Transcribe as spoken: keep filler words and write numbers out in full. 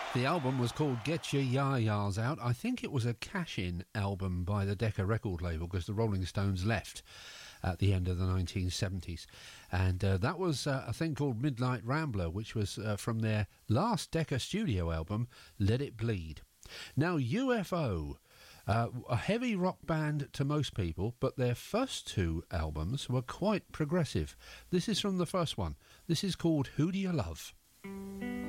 The album was called Get Your Ya-Ya's Out. I think it was a cash-in album by the Decca record label because the Rolling Stones left at the end of the nineteen seventies. And uh, that was uh, a thing called Midnight Rambler, which was uh, from their last Decca studio album, Let It Bleed. Now, U F O, uh, a heavy rock band to most people, but their first two albums were quite progressive. This is from the first one. This is called Who Do You Love?